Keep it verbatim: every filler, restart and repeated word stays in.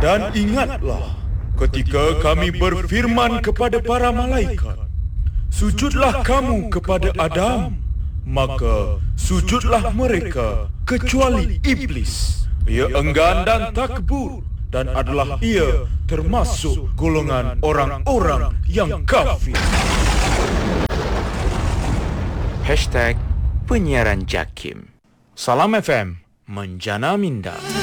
Dan ingatlah, ketika kami berfirman kepada para malaikat, sujudlah kamu kepada Adam, maka sujudlah mereka kecuali iblis. Ia enggan dan takbur, dan adalah ia termasuk golongan orang-orang yang kafir. Hashtag Penyiaran Jakim. Salam F M, Menjana Minda.